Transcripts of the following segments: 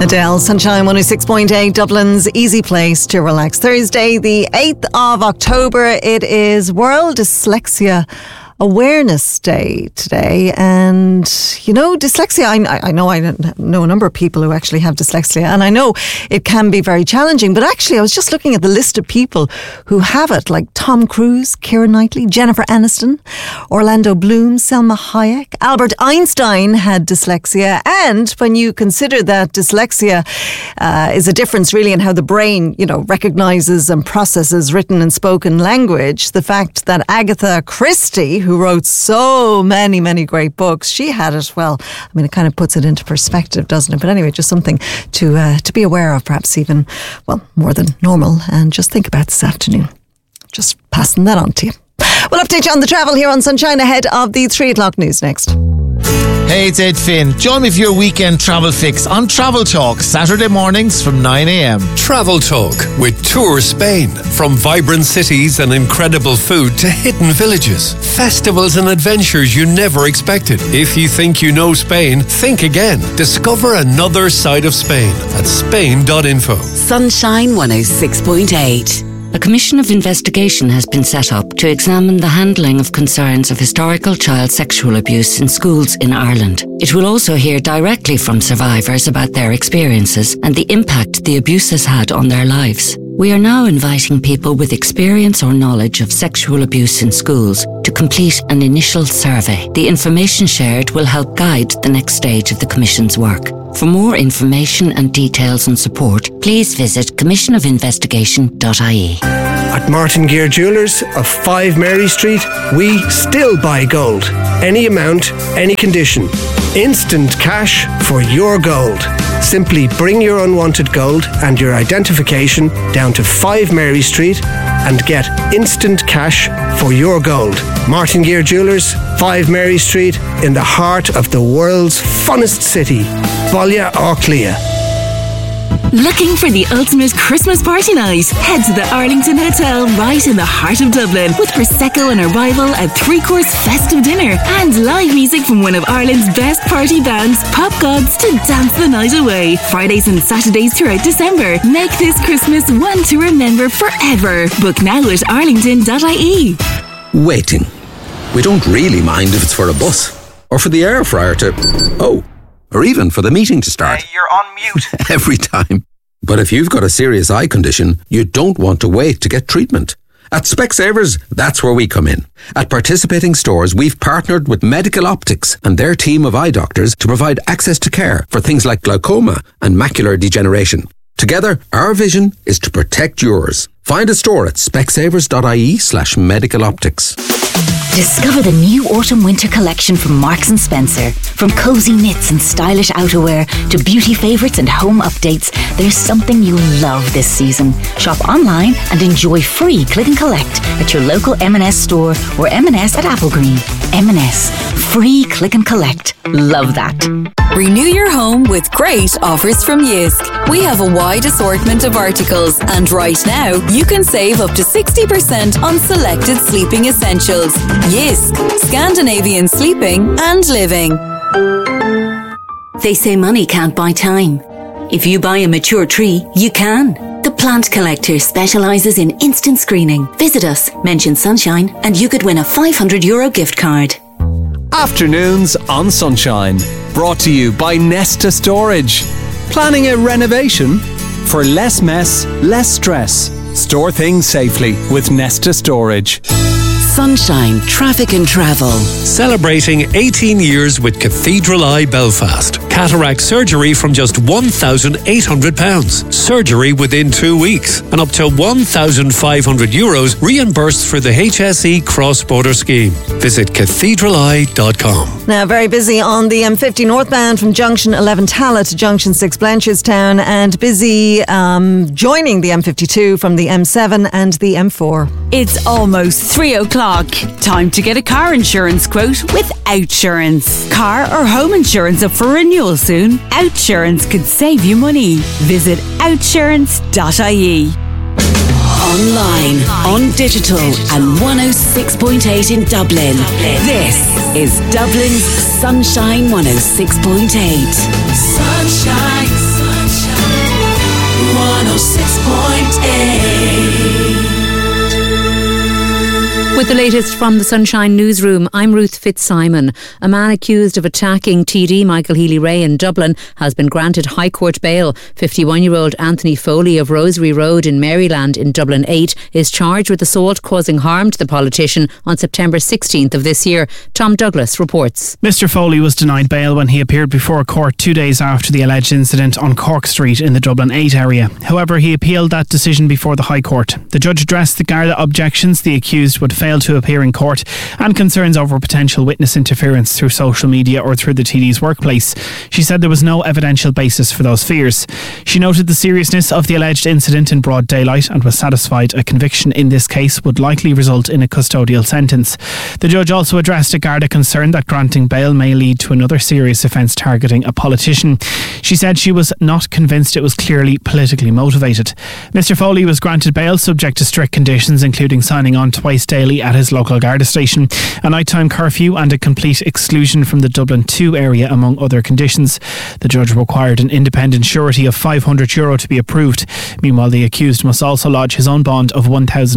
Adele, Sunshine 106.8, Dublin's easy place to relax. Thursday, the 8th of October. It is World Dyslexia Awareness Day today. And, you know, dyslexia, I know a number of people who actually have dyslexia, and I know it can be very challenging. But actually, I was just looking at the list of people who have it, like Tom Cruise, Keira Knightley, Jennifer Aniston, Orlando Bloom, Selma Hayek. Albert Einstein had dyslexia. And when you consider that dyslexia is a difference really in how the brain, you know, recognises and processes written and spoken language, the fact that Agatha Christie, who wrote so many great books, she had it. Well, I mean, it kind of puts it into perspective, doesn't it? But anyway, just something to be aware of, perhaps even, well, more than normal, and just think about this afternoon. Just passing that on to you. We'll update you on the travel here on Sunshine ahead of the 3 o'clock news next. Hey, it's Ed Finn. Join me for your weekend travel fix on Travel Talk, Saturday mornings from 9 a.m. Travel Talk with Tour Spain. From vibrant cities and incredible food to hidden villages, festivals and adventures you never expected. If you think you know Spain, think again. Discover another side of Spain at spain.info. Sunshine 106.8. A commission of investigation has been set up to examine the handling of concerns of historical child sexual abuse in schools in Ireland. It will also hear directly from survivors about their experiences and the impact the abuse has had on their lives. We are now inviting people with experience or knowledge of sexual abuse in schools to complete an initial survey. The information shared will help guide the next stage of the Commission's work. For more information and details and support, please visit commissionofinvestigation.ie. At Martin Gear Jewellers of 5 Mary Street, we still buy gold. Any amount, any condition. Instant cash for your gold. Simply bring your unwanted gold and your identification down to 5 Mary Street and get instant cash for your gold. Martin Gear Jewellers, 5 Mary Street, in the heart of the world's funnest city, Bhaile Ardclia. Looking for the ultimate Christmas party night? Head to the Arlington Hotel right in the heart of Dublin with Prosecco on arrival, a 3-course festive dinner and live music from one of Ireland's best party bands, Pop Gods, to dance the night away. Fridays and Saturdays throughout December. Make this Christmas one to remember forever. Book now at arlington.ie. Waiting. We don't really mind if it's for a bus or for the air fryer to... or even for the meeting to start. You're on mute. Every time. But if you've got a serious eye condition, you don't want to wait to get treatment. At Specsavers, that's where we come in. At participating stores, we've partnered with Medical Optics and their team of eye doctors to provide access to care for things like glaucoma and macular degeneration. Together, our vision is to protect yours. Find a store at specsavers.ie/medicaloptics. Discover the new autumn-winter collection from Marks & Spencer. From cozy knits and stylish outerwear to beauty favourites and home updates, there's something you'll love this season. Shop online and enjoy free click and collect at your local M&S store or M&S at Applegreen. M&S. Free click and collect. Love that. Renew your home with great offers from Jysk. We have a wide assortment of articles, and right now you can save up to 60% on selected sleeping essentials. Jysk, Scandinavian sleeping and living. They say money can't buy time. If you buy a mature tree, you can. The Plant Collector specialises in instant screening. Visit us, mention Sunshine, and you could win a €500 gift card. Afternoons on Sunshine. Brought to you by Nesta Storage. Planning a renovation? For less mess, less stress. Store things safely with Nesta Storage. Sunshine Traffic and Travel. Celebrating 18 years with Cathedral Eye Belfast. Cataract surgery from just £1,800. Surgery within 2 weeks. And up to €1,500 reimbursed for the HSE cross-border scheme. Visit cathedraleye.com. Now, very busy on the M50 northbound from Junction 11 Tala to Junction 6 Blanchardstown, and busy joining the M52 from the M7 and the M4. It's almost 3 o'clock. Time to get a car insurance quote with Outsurance. Car or home insurance up for renewal soon? Outsurance could save you money. Visit outsurance.ie. Online, on digital, and 106.8 in Dublin. This is Dublin's Sunshine 106.8. Sunshine, sunshine. 106.8. With the latest from the Sunshine Newsroom, I'm Ruth Fitzsimon. A man accused of attacking TD Michael Healy-Rae in Dublin has been granted High Court bail. 51-year-old Anthony Foley of Rosary Road in Maryland in Dublin 8 is charged with assault causing harm to the politician on September 16th of this year. Tom Douglas reports. Mr Foley was denied bail when he appeared before court 2 days after the alleged incident on Cork Street in the Dublin 8 area. However, he appealed that decision before the High Court. The judge addressed the Garda objections the accused would fail to appear in court and concerns over potential witness interference through social media or through the TD's workplace. She said there was no evidential basis for those fears. She noted the seriousness of the alleged incident in broad daylight and was satisfied a conviction in this case would likely result in a custodial sentence. The judge also addressed a Garda concern that granting bail may lead to another serious offence targeting a politician. She said she was not convinced it was clearly politically motivated. Mr Foley was granted bail subject to strict conditions, including signing on twice daily at his local Garda station, a nighttime curfew and a complete exclusion from the Dublin 2 area, among other conditions. The judge required an independent surety of €500 to be approved. Meanwhile, the accused must also lodge his own bond of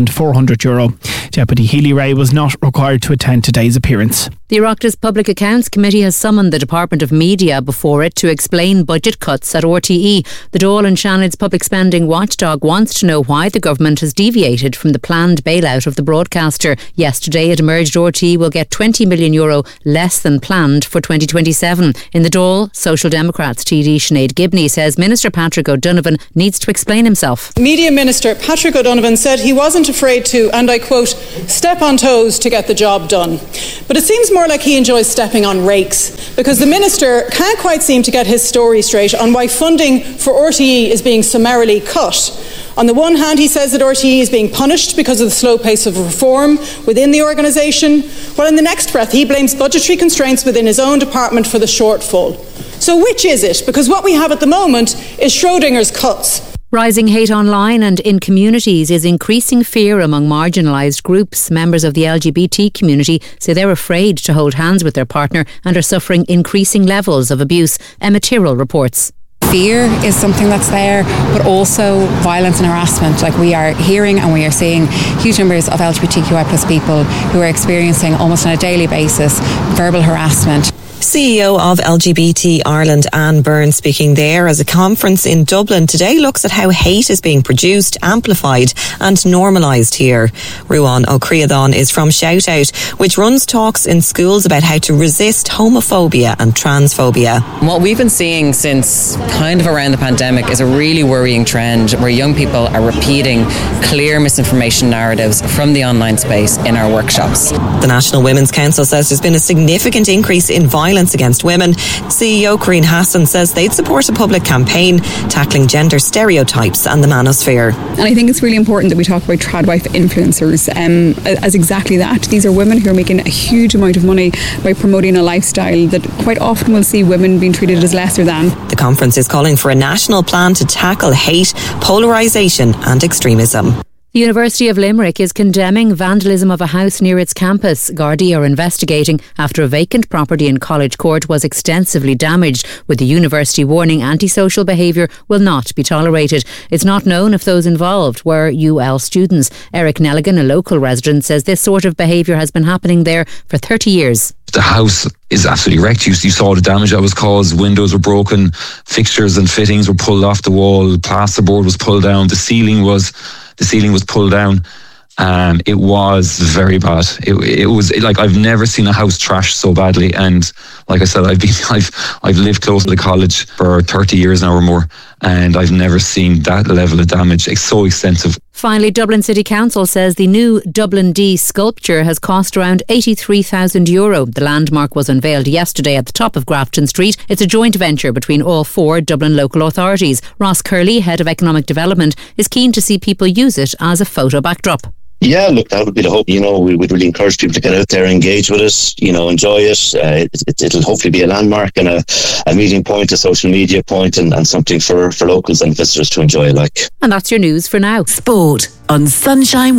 €1,400. Deputy Healy-Rae was not required to attend today's appearance. The Oireachtas Public Accounts Committee has summoned the Department of Media before it to explain budget cuts at RTE. The Dáil and Shannon's public spending watchdog wants to know why the government has deviated from the planned bailout of the broadcaster. Yesterday it emerged RTE will get €20 million less than planned for 2027. In the Dáil, Social Democrats TD Sinead Gibney says Minister Patrick O'Donovan needs to explain himself. Media Minister Patrick O'Donovan said he wasn't afraid to, and I quote, step on toes to get the job done. But it seems more like he enjoys stepping on rakes, because the Minister can't quite seem to get his story straight on why funding for RTE is being summarily cut. On the one hand, he says that RTE is being punished because of the slow pace of reform within the organisation, while in the next breath he blames budgetary constraints within his own department for the shortfall. So which is it? Because what we have at the moment is Schrodinger's cuts. Rising hate online and in communities is increasing fear among marginalised groups. Members of the LGBT community say they're afraid to hold hands with their partner and are suffering increasing levels of abuse. Emma Tyrrell reports. Fear is something that's there, but also violence and harassment. Like, we are hearing and we are seeing huge numbers of LGBTQI plus people who are experiencing almost on a daily basis verbal harassment. CEO of LGBT Ireland, Anne Byrne, speaking there as a conference in Dublin today looks at how hate is being produced, amplified and normalised here. Ruan O'Creadon is from Shout Out, which runs talks in schools about how to resist homophobia and transphobia. What we've been seeing since kind of around the pandemic is a really worrying trend where young people are repeating clear misinformation narratives from the online space in our workshops. The National Women's Council says there's been a significant increase in violence against women. CEO Corinne Hassan says they'd support a public campaign tackling gender stereotypes and the manosphere. And I think it's really important that we talk about tradwife influencers as exactly that. These are women who are making a huge amount of money by promoting a lifestyle that quite often will see women being treated as lesser than. The conference is calling for a national plan to tackle hate, polarisation and extremism. The University of Limerick is condemning vandalism of a house near its campus. Gardaí are investigating after a vacant property in College Court was extensively damaged, with the university warning antisocial behaviour will not be tolerated. It's not known if those involved were UL students. Eric Nelligan, a local resident, says this sort of behaviour has been happening there for 30 years. The house is absolutely wrecked. You saw the damage that was caused. Windows were broken, fixtures and fittings were pulled off the wall, plasterboard was pulled down, the ceiling was pulled down. It was very bad. It was like, I've never seen a house trashed so badly. And like I said, I've lived close to the college for 30 years now or more, and I've never seen that level of damage. It's so extensive. Finally, Dublin City Council says the new Dublin D sculpture has cost around €83,000. The landmark was unveiled yesterday at the top of Grafton Street. It's a joint venture between all four Dublin local authorities. Ross Curley, Head of Economic Development, is keen to see people use it as a photo backdrop. Yeah, look, that would be the hope. We would really encourage people to get out there, engage with us, enjoy it. It'll hopefully be a landmark and a meeting point, a social media point, and something for locals and visitors to enjoy. And that's your news for now. Sport on Sunshine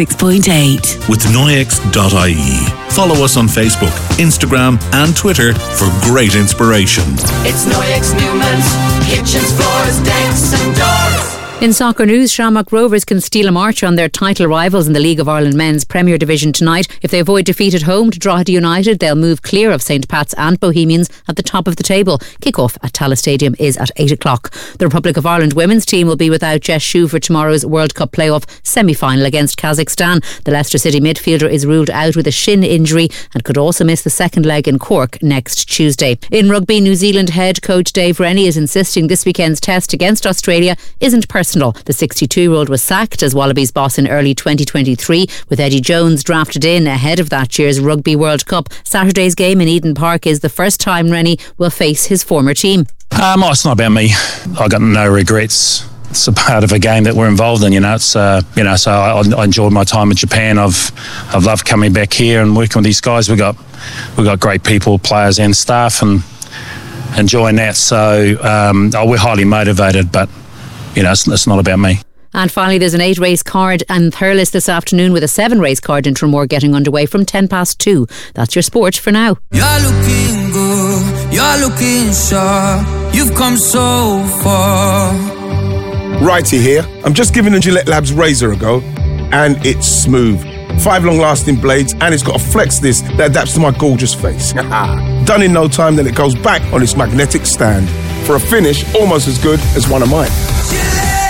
106.8. With Noyex.ie. Follow us on Facebook, Instagram and Twitter for great inspiration. It's Noyex Newman's kitchens, floors, decks and doors. In soccer news, Shamrock Rovers can steal a march on their title rivals in the League of Ireland Men's Premier Division tonight. If they avoid defeat at home to Drogheda United, they'll move clear of St Pat's and Bohemians at the top of the table. Kick-off at Tallaght Stadium is at 8 o'clock. The Republic of Ireland women's team will be without Jess Shue for tomorrow's World Cup playoff semi-final against Kazakhstan. The Leicester City midfielder is ruled out with a shin injury and could also miss the second leg in Cork next Tuesday. In rugby, New Zealand head coach Dave Rennie is insisting this weekend's test against Australia isn't personal. The 62-year-old was sacked as Wallabies boss in early 2023, with Eddie Jones drafted in ahead of that year's Rugby World Cup. Saturday's game in Eden Park is the first time Rennie will face his former team. It's not about me. I got no regrets. It's a part of a game that we're involved in, It's so I enjoyed my time in Japan. I've loved coming back here and working with these guys. We've got great people, players and staff, and enjoying that. So we're highly motivated, but it's not about me. And finally, there's an 8-race card and Thurles this afternoon, with a 7-race card in Tramore getting underway from 2:10. That's your sport for now. You're looking good, you're looking sharp, you've come so far. Righty here. I'm just giving the Gillette Labs razor a go, and it's smooth. 5 long-lasting blades, and it's got a flex disc that adapts to my gorgeous face. Done in no time, then it goes back on its magnetic stand for a finish almost as good as one of mine.